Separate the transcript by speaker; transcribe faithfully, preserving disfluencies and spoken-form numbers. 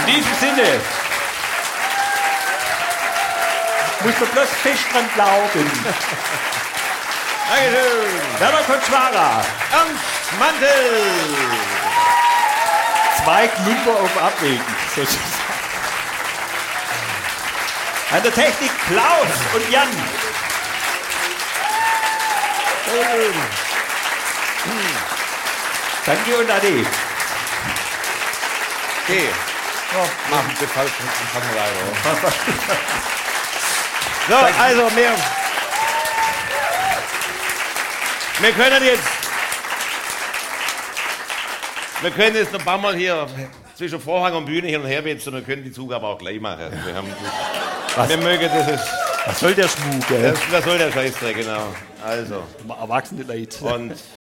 Speaker 1: diesem Sinne muss man bloß fest dran glauben.
Speaker 2: Dankeschön.
Speaker 1: Werner Konschwara.
Speaker 2: Ernst Mantel.
Speaker 1: Zwei Klumper auf Abwägen, sozusagen. An der Technik Klaus und Jan. Danke und Ade.
Speaker 2: Okay. Oh, machen wir falsch und fangen wir weiter. So, also wir, wir können jetzt, wir können jetzt noch ein paar Mal hier zwischen Vorhang und Bühne hin und her wechseln und wir können die Zugabe auch gleich machen. Wir, haben, wir mögen das. Ist,
Speaker 1: Was soll der Schmuck, gell?
Speaker 2: das, das soll der Scheißdreck, genau. Also.
Speaker 1: Erwachsene Leute.
Speaker 2: Und